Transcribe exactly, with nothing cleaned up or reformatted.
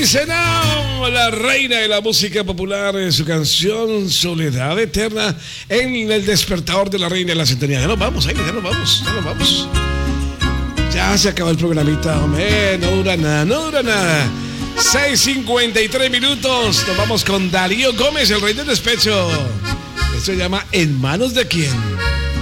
dice no, la reina de la música popular en su canción Soledad Eterna en el despertador de la reina de la sintonía. Ya nos vamos, ahí, ya nos vamos, ya nos vamos. Ya se acabó el programita, hombre, no dura nada, no dura nada. seis cincuenta y tres minutos, nos vamos con Darío Gómez, el rey del despecho. Esto se llama ¿En manos de quién?